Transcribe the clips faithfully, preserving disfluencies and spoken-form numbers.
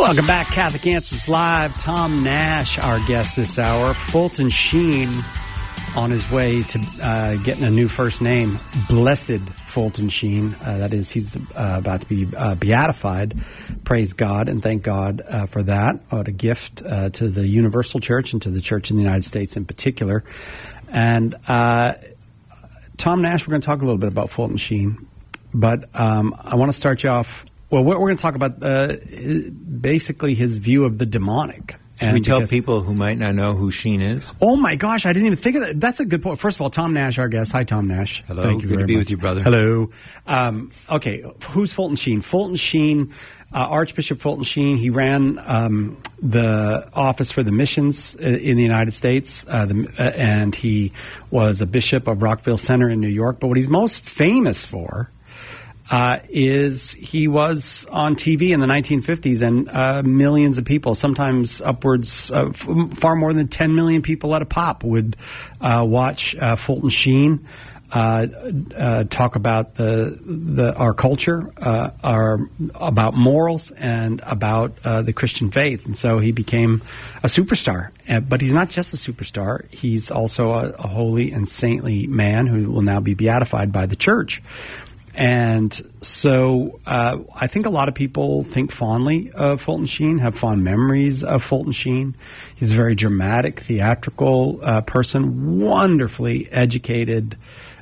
Welcome back, Catholic Answers Live. Tom Nash, our guest this hour. Fulton Sheen on his way to uh, getting a new first name, Blessed Fulton Sheen. Uh, that is, he's uh, about to be uh, beatified. Praise God and thank God uh, for that. What a gift uh, to the Universal Church and to the Church in the United States in particular. And uh, Tom Nash, we're going to talk a little bit about Fulton Sheen. But um, I want to start you off. Well, we're going to talk about uh, basically his view of the demonic. Should and we tell because, people who might not know who Sheen is? Oh, my gosh. I didn't even think of that. That's a good point. First of all, Tom Nash, our guest. Hi, Tom Nash. Hello. Thank you Good very to be much. with you, brother. Hello. Um, okay. Who's Fulton Sheen? Fulton Sheen, uh, Archbishop Fulton Sheen, he ran um, the Office for the Missions in the United States, uh, the, uh, and he was a bishop of Rockville Center in New York. But what he's most famous for Uh, is he was on T V in the nineteen fifties, and uh, millions of people, sometimes upwards of far more than ten million people at a pop, would uh, watch uh, Fulton Sheen uh, uh, talk about the the our culture, uh, our about morals, and about uh, the Christian faith. And so he became a superstar. Uh, but he's not just a superstar; he's also a, a holy and saintly man who will now be beatified by the Church. And so uh, I think a lot of people think fondly of Fulton Sheen, have fond memories of Fulton Sheen. He's a very dramatic, theatrical uh, person, wonderfully educated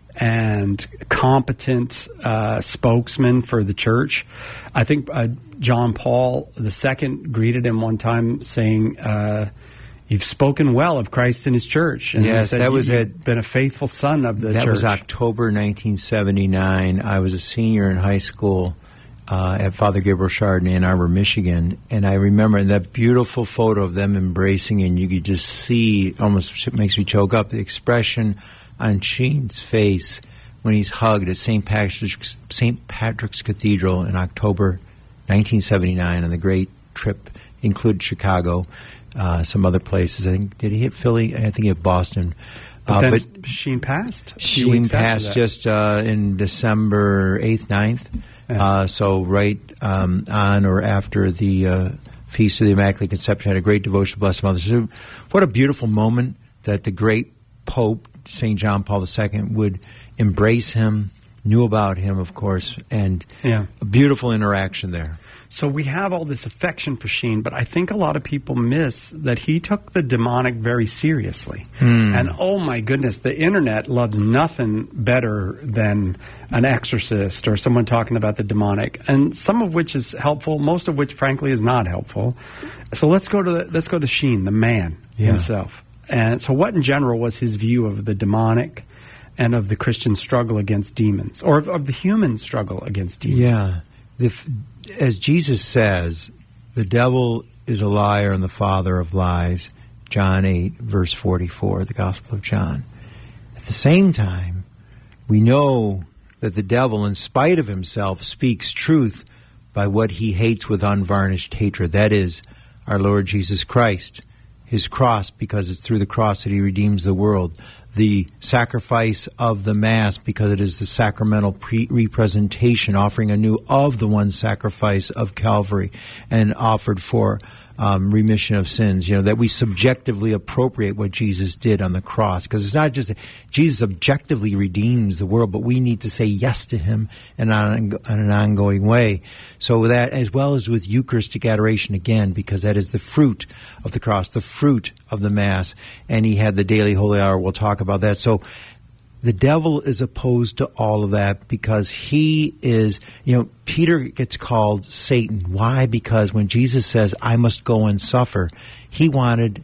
and competent uh, spokesman for the Church. I think uh, John Paul the Second greeted him one time saying, uh, "You've spoken well of Christ and His Church." And yes, said, that was You've at, been a faithful son of the that Church. That was October nineteen seventy-nine. I was a senior in high school uh, at Father Gabriel Chard in Ann Arbor, Michigan. And I remember that beautiful photo of them embracing, and you could just see, almost it makes me choke up, the expression on Sheen's face when he's hugged at Saint Patrick's, Saint Patrick's Cathedral in October nineteen seventy-nine on the great trip, included Chicago. Uh, some other places. I think, did he hit Philly? I think he hit Boston. But uh, then but Sheen passed. Sheen passed just uh, in December eighth, ninth. Yeah. Uh, so right um, on or after the uh, Feast of the Immaculate Conception, had a great devotion to Blessed Mother. So what a beautiful moment that the great Pope, Saint John Paul the Second, would embrace him, knew about him, of course, and yeah. a beautiful interaction there. So we have all this affection for Sheen, but I think a lot of people miss that he took the demonic very seriously. Mm. And oh my goodness, the internet loves nothing better than an exorcist or someone talking about the demonic, and some of which is helpful, most of which, frankly, is not helpful. So let's go to the, let's go to Sheen, the man yeah. himself. And so, what in general was his view of the demonic and of the Christian struggle against demons, or of, of the human struggle against demons? Yeah. The, as Jesus says, the devil is a liar and the father of lies, John eight, verse forty-four, the Gospel of John. At the same time, we know that the devil, in spite of himself, speaks truth by what he hates with unvarnished hatred. That is, our Lord Jesus Christ, His cross, because it's through the cross that He redeems the world. The sacrifice of the Mass, because it is the sacramental pre- representation, offering anew of the one sacrifice of Calvary and offered for um, remission of sins. You know, that we subjectively appropriate what Jesus did on the cross. Because it's not just that Jesus objectively redeems the world, but we need to say yes to Him in an, in an ongoing way. So that, as well as with Eucharistic adoration, again, because that is the fruit of the cross, the fruit of the Mass. And He had the daily holy hour. We'll talk about that. So the devil is opposed to all of that because he is, you know, Peter gets called Satan. Why? Because when Jesus says, I must go and suffer, he wanted,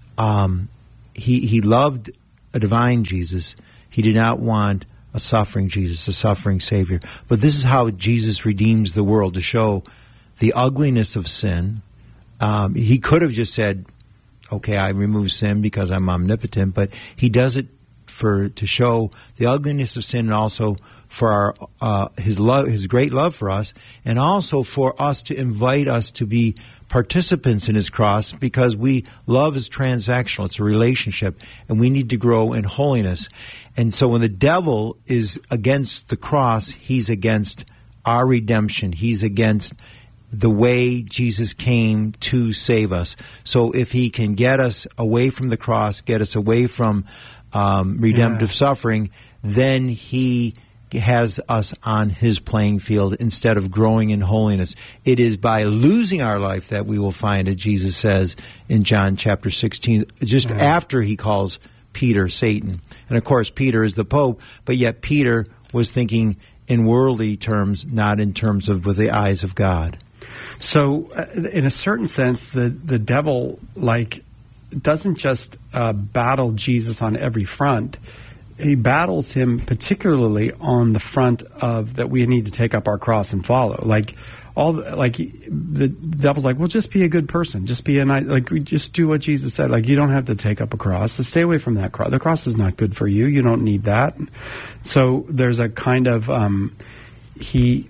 um, he, he loved a divine Jesus. He did not want a suffering Jesus, a suffering Savior. But this is how Jesus redeems the world, to show the ugliness of sin. Um, he could have just said, okay, I remove sin because I'm omnipotent, but he does it for to show the ugliness of sin, and also for our uh, his love, his great love for us, and also for us to invite us to be participants in His cross, because we love is transactional; it's a relationship, and we need to grow in holiness. And so, when the devil is against the cross, he's against our redemption. He's against the way Jesus came to save us. So if he can get us away from the cross, get us away from um, redemptive yeah. suffering, then he has us on his playing field instead of growing in holiness. It is by losing our life that we will find it, Jesus says in John chapter sixteen, just yeah. after he calls Peter Satan. And of course, Peter is the Pope, but yet Peter was thinking in worldly terms, not in terms of with the eyes of God. So, uh, in a certain sense, the, the devil, like, doesn't just uh, battle Jesus on every front. He battles him particularly on the front of that we need to take up our cross and follow. Like all, like the devil's like, well, just be a good person, just be a nice, like just do what Jesus said. Like you don't have to take up a cross. So stay away from that cross. The cross is not good for you. You don't need that. So there's a kind of um, he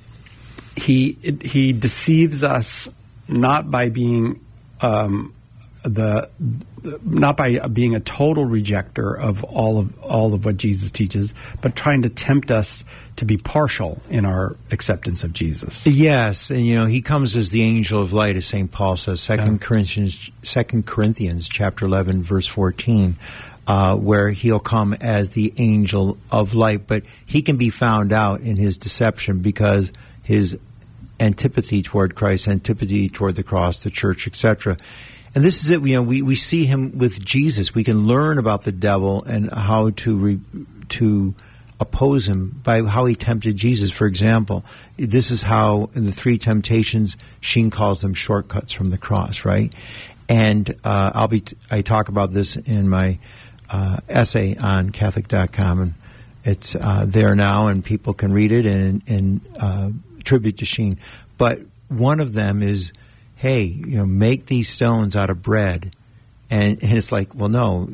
he he deceives us not by being um, the. not by being a total rejecter of all of all of what Jesus teaches, but trying to tempt us to be partial in our acceptance of Jesus. Yes, and you know he comes as the angel of light, as Saint Paul says, Second yeah. Corinthians, Second Corinthians, chapter eleven, verse fourteen, uh, where he'll come as the angel of light, but he can be found out in his deception because his antipathy toward Christ, antipathy toward the cross, the church, et cetera. And this is it. You know, we, we see him with Jesus. We can learn about the devil and how to re, to oppose him by how he tempted Jesus. For example, this is how in the three temptations, Sheen calls them shortcuts from the cross, right? And uh, I'll be t- I talk about this in my uh, essay on Catholic dot com, and it's uh, there now, and people can read it in, in uh, tribute to Sheen. But one of them is, hey, you know, make these stones out of bread. And, and it's like, well, no,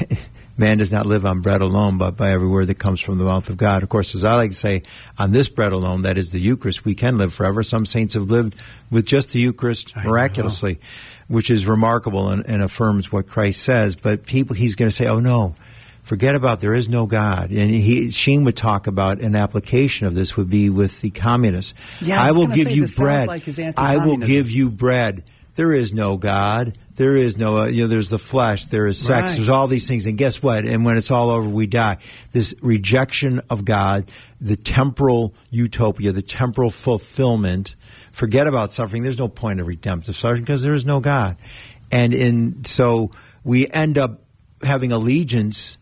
man does not live on bread alone, but by every word that comes from the mouth of God. Of course, as I like to say, on this bread alone, that is the Eucharist, we can live forever. Some saints have lived with just the Eucharist miraculously, which is remarkable and, and affirms what Christ says. But people, he's going to say, oh, no, forget about there is no God. And he, Sheen would talk about an application of this would be with the communists. Yeah, I, I will give say, you bread. Like I will give you bread. There is no God. There is no, uh, you know, there's the flesh. There is sex. Right. There's all these things. And guess what? And when it's all over, we die. This rejection of God, the temporal utopia, the temporal fulfillment. Forget about suffering. There's no point of redemptive suffering because there is no God. And in so we end up having allegiance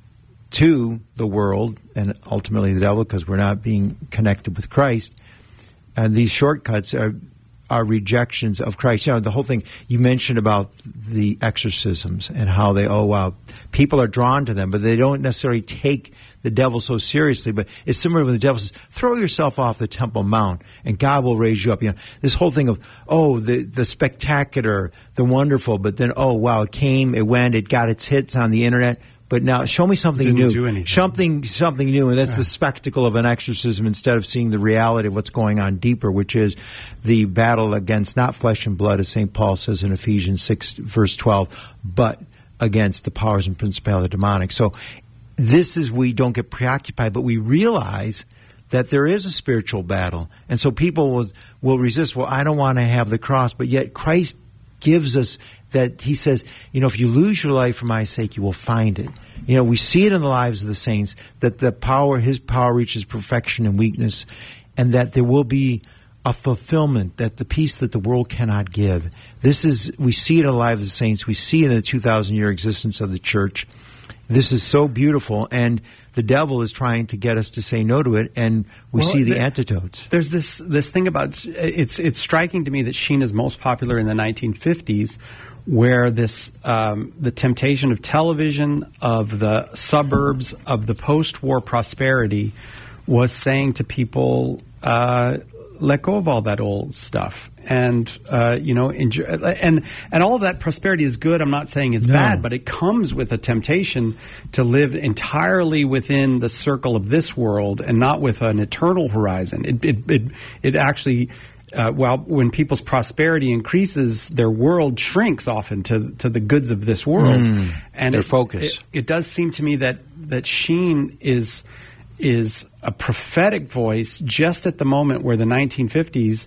to the world and ultimately the devil because we're not being connected with Christ. And these shortcuts are are rejections of Christ. You know, the whole thing you mentioned about the exorcisms and how they, oh, wow, people are drawn to them, but they don't necessarily take the devil so seriously. But it's similar when the devil says, throw yourself off the Temple Mount and God will raise you up. You know, this whole thing of, oh, the, the spectacular, the wonderful, but then, oh, wow, it came, it went, it got its hits on the internet. But now, show me something Didn't new. do anything. Something, something new, and that's yeah. the spectacle of an exorcism instead of seeing the reality of what's going on deeper, which is the battle against not flesh and blood, as Saint Paul says in Ephesians six, verse twelve, but against the powers and principality of the demonic. So, this is we don't get preoccupied, but we realize that there is a spiritual battle, and so people will will resist. Well, I don't want to have the cross, but yet Christ gives us that. He says, you know, if you lose your life for my sake, you will find it. You know, we see it in the lives of the saints that the power, his power reaches perfection and weakness, and that there will be a fulfillment, that the peace that the world cannot give. This is, we see it in the lives of the saints. We see it in the two thousand year existence of the church. This is so beautiful, and the devil is trying to get us to say no to it, and we well, see the there, antidotes. There's this this thing about, it's it's striking to me that Sheen is most popular in the nineteen fifties, where this um, the temptation of television, of the suburbs, of the post-war prosperity was saying to people, uh, let go of all that old stuff. And, uh, you know, enjoy, and and all of that prosperity is good. I'm not saying it's no. bad, but it comes with a temptation to live entirely within the circle of this world and not with an eternal horizon. It it it, it actually, uh, well, when people's prosperity increases, their world shrinks often to to the goods of this world. Mm, and their it, focus. It, it does seem to me that that Sheen is is a prophetic voice just at the moment where the nineteen fifties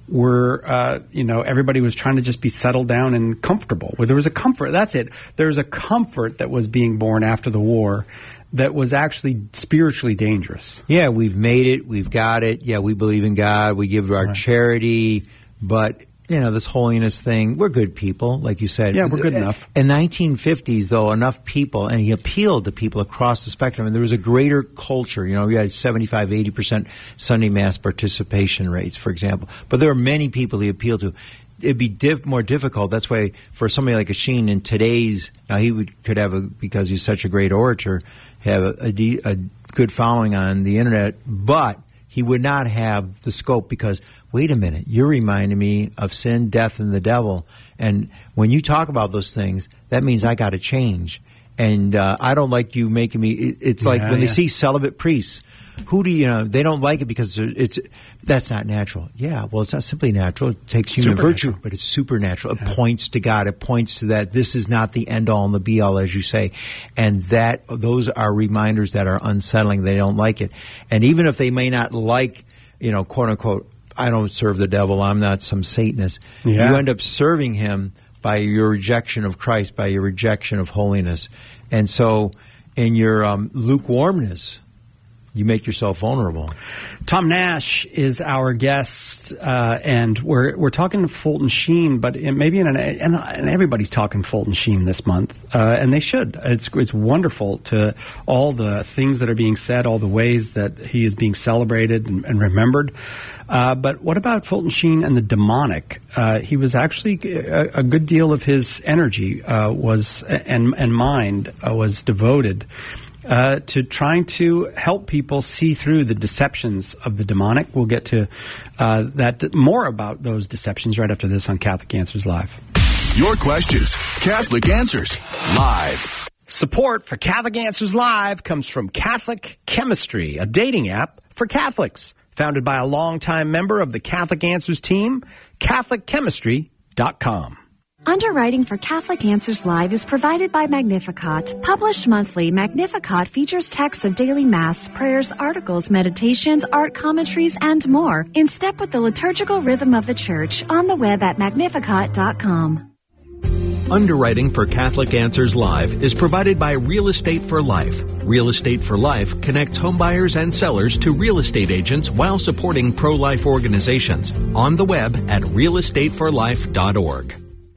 were, uh, you know, everybody was trying to just be settled down and comfortable. Where there was a comfort. That's it. There was a comfort that was being born after the war that was actually spiritually dangerous. Yeah, we've made it. We've got it. Yeah, we believe in God. We give our right. charity. But, you know, this holiness thing, we're good people, like you said. Yeah, we're good enough. In the nineteen fifties, though, enough people, and he appealed to people across the spectrum, and there was a greater culture. You know, we had seventy-five, eighty percent Sunday Mass participation rates, for example. But there were many people he appealed to. It'd be diff- more difficult. That's why for somebody like a Sheen in today's, now he would, could have a, because he's such a great orator, have a, a, de- a good following on the internet, but he would not have the scope because, wait a minute, you're reminding me of sin, death, and the devil. And when you talk about those things, that means I got to change. And uh, I don't like you making me, it, it's like yeah, when yeah. they see celibate priests, who do you know, they don't like it because it's, that's not natural. Yeah, well, it's not simply natural. It takes human virtue, but it's supernatural. It yeah. points to God. It points to that this is not the end-all and the be-all, as you say. And that those are reminders that are unsettling. They don't like it. And even if they may not like, you know, quote-unquote, I don't serve the devil, I'm not some Satanist, yeah. you end up serving him by your rejection of Christ, by your rejection of holiness. And so in your um, lukewarmness, you make yourself vulnerable. Tom Nash is our guest, uh, and we're we're talking Fulton Sheen, but in, maybe in an and, and everybody's talking Fulton Sheen this month, uh, and they should. It's it's wonderful to all the things that are being said, all the ways that he is being celebrated and, and remembered. Uh, but what about Fulton Sheen and the demonic? Uh, he was actually a, a good deal of his energy uh, was and and mind uh, was devoted Uh, to trying to help people see through the deceptions of the demonic. We'll get to uh, that more about those deceptions right after this on Catholic Answers Live. Your questions, Catholic Answers Live. Support for Catholic Answers Live comes from Catholic Chemistry, a dating app for Catholics, founded by a longtime member of the Catholic Answers team, Catholic Chemistry dot com. Underwriting for Catholic Answers Live is provided by Magnificat. Published monthly, Magnificat features texts of daily Mass, prayers, articles, meditations, art commentaries, and more, in step with the liturgical rhythm of the Church, on the web at magnificat dot com. Underwriting for Catholic Answers Live is provided by Real Estate for Life. Real Estate for Life connects homebuyers and sellers to real estate agents while supporting pro-life organizations. On the web at real estate for life dot org.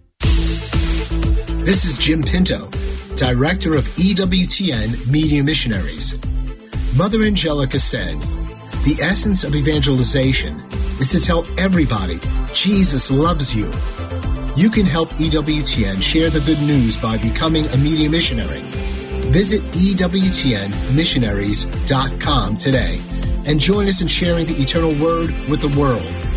This is Jim Pinto, Director of E W T N Media Missionaries. Mother Angelica said, "The essence of evangelization is to tell everybody Jesus loves you." You can help E W T N share the good news by becoming a media missionary. Visit E W T N missionaries dot com today and join us in sharing the eternal word with the world.